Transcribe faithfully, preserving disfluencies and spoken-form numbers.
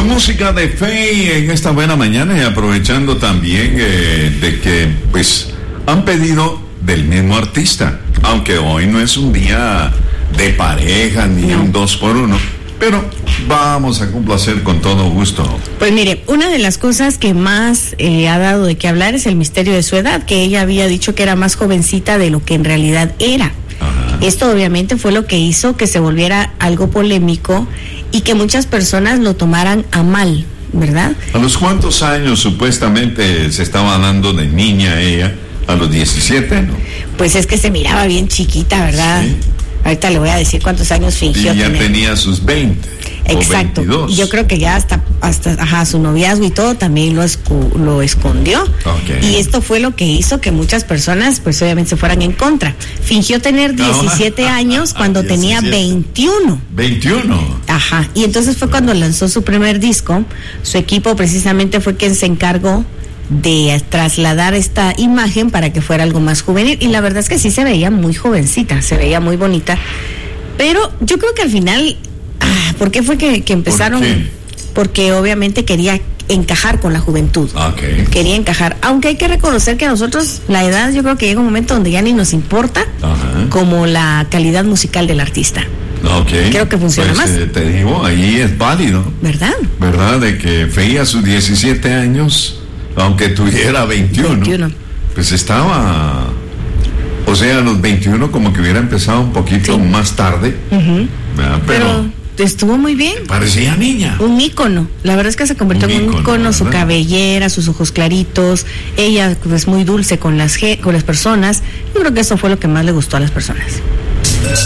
Con música de fe en esta buena mañana y aprovechando también eh, de que pues han pedido del mismo artista, aunque hoy no es un día de pareja ni no. un dos por uno, pero vamos a complacer con todo gusto. Pues mire, una de las cosas que más eh, ha dado de qué hablar es el misterio de su edad, que ella había dicho que era más jovencita de lo que en realidad era. Ajá. Esto obviamente fue lo que hizo que se volviera algo polémico y que muchas personas lo tomaran a mal, ¿verdad? ¿A los cuántos años supuestamente se estaba dando de niña ella? ¿A los diecisiete, no? Pues es que se miraba bien chiquita, ¿verdad? Sí. Ahorita le voy a decir cuántos años fingió y ya tener. Tenía sus veinte. Exacto. O veintidós. Yo creo que ya hasta, hasta ajá, su noviazgo y todo también lo, escu- lo escondió. Okay. Y esto fue lo que hizo que muchas personas, pues obviamente se fueran en contra. Fingió tener diecisiete no. años cuando ah, tenía veintiuno. veintiuno. Ajá. Y entonces fue cuando lanzó su primer disco. Su equipo precisamente fue quien se encargó de trasladar esta imagen para que fuera algo más juvenil, y la verdad es que sí se veía muy jovencita, se veía muy bonita, pero yo creo que al final, ah, ¿por qué fue que, que empezaron? ¿Por qué? Porque obviamente quería encajar con la juventud, okay. quería encajar, aunque hay que reconocer que a nosotros la edad, yo creo que llega un momento donde ya ni nos importa, uh-huh. como la calidad musical del artista. Okay. Creo que funciona pues, más. Eh, te digo, ahí es válido, ¿verdad? ¿Verdad? De que Feía a sus diecisiete años, aunque tuviera veintiuno, veintiuno, pues estaba, o sea, a los veintiuno como que hubiera empezado un poquito sí. más tarde, uh-huh. pero, pero estuvo muy bien. Parecía niña. Un ícono, la verdad es que se convirtió un en un ícono, ¿verdad? Su cabellera, sus ojos claritos, ella pues muy dulce con las, con las personas. Yo creo que eso fue lo que más le gustó a las personas.